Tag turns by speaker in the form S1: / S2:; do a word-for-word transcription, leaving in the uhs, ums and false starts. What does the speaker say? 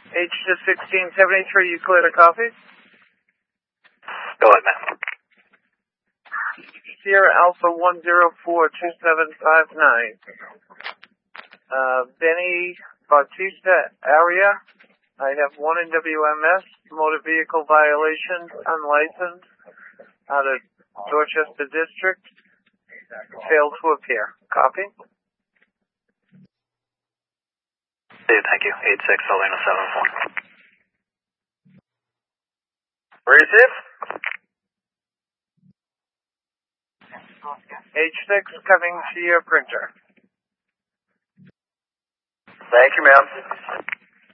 S1: H to sixteen seventy-three, you clear the copy?
S2: Go ahead, man.
S1: Sierra Alpha one zero four two seven five nine. Uh, Benny Bautista area. I have one in W M S, motor vehicle violation, unlicensed, out of Dorchester District. Failed to appear. Copy?
S2: Thank you. eight six, Elena seven four.
S3: Receive.
S1: H six coming to your printer.
S3: Thank you, ma'am.